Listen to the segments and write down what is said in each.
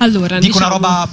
Allora, dico una roba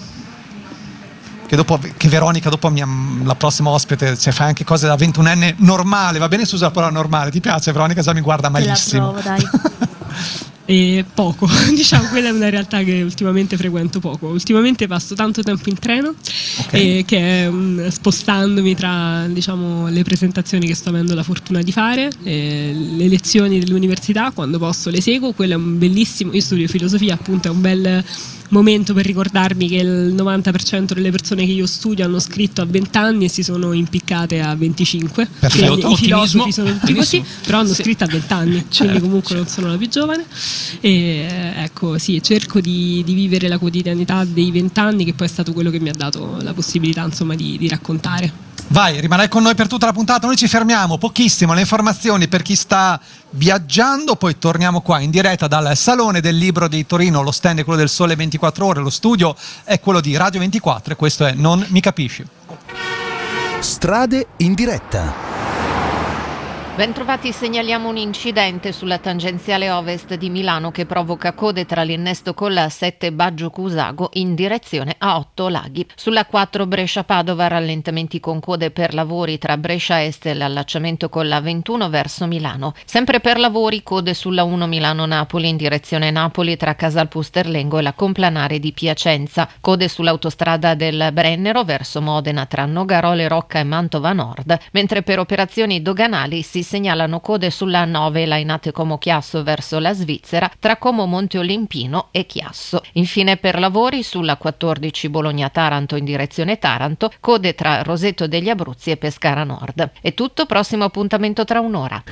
che Veronica dopo la prossima ospite, se fai anche cose da 21enne normale, va bene se usa la parola normale, ti piace? Veronica già mi guarda malissimo. Te la provo, dai. E poco, diciamo, quella è una realtà che ultimamente frequento poco. Ultimamente passo tanto tempo in treno, Okay. che è spostandomi tra, diciamo, le presentazioni che sto avendo la fortuna di fare, le lezioni dell'università, quando posso le seguo. Quello è un bellissimo, io studio filosofia, appunto, è un bel momento per ricordarmi che il 90% delle persone che io studio hanno scritto a 20 anni e si sono impiccate a 25. Perfetto. Quindi i filosofi sono tutti così, Benissimo. però hanno scritto a 20 anni, quindi comunque non certo. sono la più giovane. E ecco, sì, cerco di vivere la quotidianità dei 20 anni, che poi è stato quello che mi ha dato la possibilità, insomma, di raccontare. Vai, rimarai con noi per tutta la puntata, noi ci fermiamo, pochissimo, le informazioni per chi sta viaggiando, poi torniamo qua in diretta dal Salone del Libro di Torino, lo stand è quello del Sole 24 Ore, lo studio è quello di Radio 24 e questo è Non mi capisci. Strade in diretta. Bentrovati, segnaliamo un incidente sulla tangenziale ovest di Milano che provoca code tra l'innesto con la 7 Baggio Cusago in direzione a Ottolaghi. Sulla 4 Brescia-Padova rallentamenti con code per lavori tra Brescia Est e l'allacciamento con la 21 verso Milano. Sempre per lavori code sulla 1 Milano-Napoli in direzione Napoli tra Casal Pusterlengo e la Complanare di Piacenza. Code sull'autostrada del Brennero verso Modena tra Nogarole Rocca e Mantova Nord, mentre per operazioni doganali si segnalano code sulla 9 Lainate Como Chiasso verso la Svizzera tra Como Monte Olimpino e Chiasso. Infine per lavori sulla 14 Bologna-Taranto in direzione Taranto, code tra Roseto degli Abruzzi e Pescara Nord. È tutto, prossimo appuntamento tra un'ora.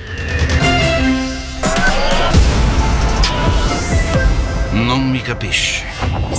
Non mi capisci.